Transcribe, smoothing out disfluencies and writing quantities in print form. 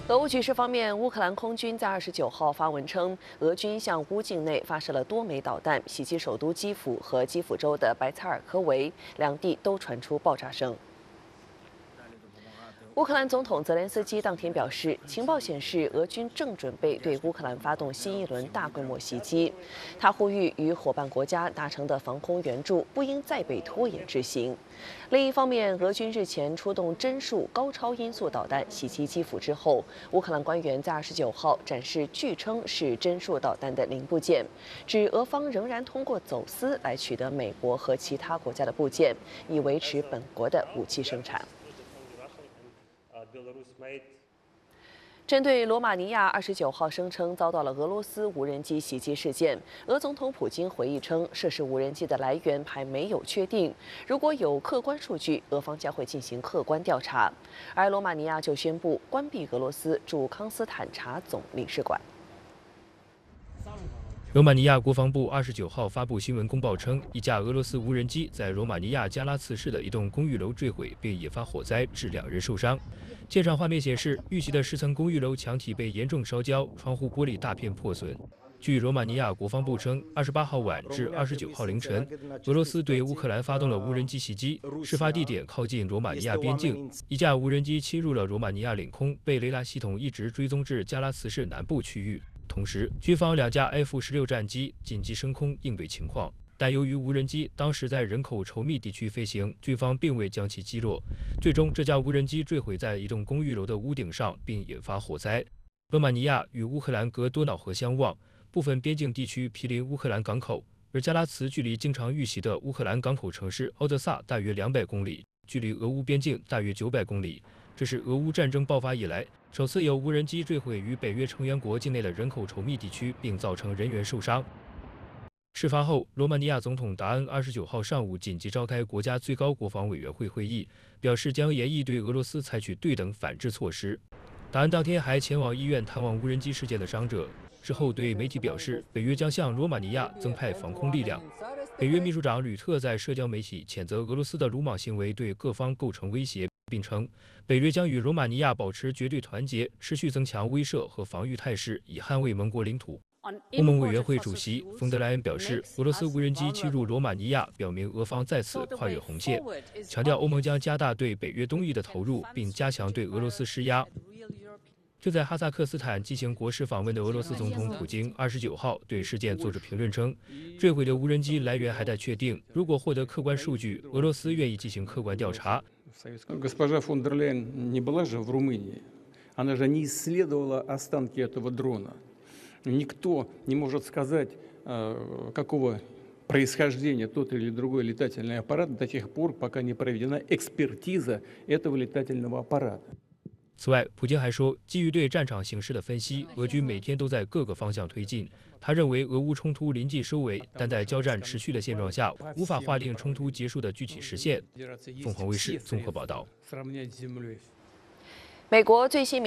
俄乌局势方面，乌克兰空军在29号发文称，俄军向乌境内发射了多枚导弹，袭击首都基辅和基辅州的白采尔科维，两地都传出爆炸声。乌克兰总统泽连斯基当天表示，情报显示俄军正准备对乌克兰发动新一轮大规模袭击。他呼吁与伙伴国家达成的防空援助不应再被拖延执行。另一方面，俄军日前出动帧数高超音速导弹袭击基辅之后，乌克兰官员在29号展示据称是帧数导弹的零部件，指俄方仍然通过走私来取得美国和其他国家的部件，以维持本国的武器生产。针对罗马尼亚29号声称遭到了俄罗斯无人机袭击事件，俄总统普京回忆称，涉事无人机的来源还没有确定，如果有客观数据，俄方将会进行客观调查。而罗马尼亚就宣布关闭俄罗斯驻康斯坦察总领事馆。 罗马尼亚国防部29号发布新闻公报称，一架俄罗斯无人机在罗马尼亚加拉茨市的一栋公寓楼坠毁，并引发火灾，致2人受伤。现场画面显示，遇袭的10层公寓楼墙体被严重烧焦，窗户玻璃大片破损。据罗马尼亚国防部称，28号晚至29号凌晨，俄罗斯对乌克兰发动了无人机袭击，事发地点靠近罗马尼亚边境，一架无人机侵入了罗马尼亚领空，被雷达系统一直追踪至加拉茨市南部区域。同时，军方2架 F-16战机紧急升空应对情况，但由于无人机当时在人口稠密地区飞行，军方并未将其击落。最终，这架无人机坠毁在一栋公寓楼的屋顶上，并引发火灾。罗马尼亚与乌克兰隔多瑙河相望，部分边境地区毗邻乌克兰港口，而加拉茨距离经常遇袭的乌克兰港口城市敖德萨大约200公里，距离俄乌边境大约900公里。这是俄乌战争爆发以来首次有无人机坠毁于北约成员国境内的人口稠密地区，并造成人员受伤。事发后，罗马尼亚总统达恩29号上午紧急召开国家最高国防委员会会议，表示将严厉对俄罗斯采取对等反制措施。达恩当天还前往医院探望无人机事件的伤者，之后对媒体表示，北约将向罗马尼亚增派防空力量。北约秘书长吕特在社交媒体谴责俄罗斯的鲁莽行为对各方构成威胁，并称北约将与罗马尼亚保持绝对团结，持续增强威慑和防御态势，以捍卫盟国领土。欧盟委员会主席冯德莱恩表示，俄罗斯无人机侵入罗马尼亚，表明俄方再次跨越红线，强调欧盟将加大对北约东翼的投入，并加强对俄罗斯施压。就在哈萨克斯坦进行国事访问的俄罗斯总统普京29号对事件作出评论称，坠毁的无人机来源还待确定，如果获得客观数据，俄罗斯愿意进行客观调查。 Госпожа фон дер Ляйен не была же в Румынии, она же не исследовала останки этого дрона. Никто не может сказать, какого происхождения тот или другой летательный аппарат до тех пор, пока не проведена экспертиза этого летательного аппарата. 此外，普京还说，基于对战场形势的分析，俄军每天都在各个方向推进。他认为俄乌冲突临近收尾，但在交战持续的现状下，无法划定冲突结束的具体时限。凤凰卫视综合报道。 美国最新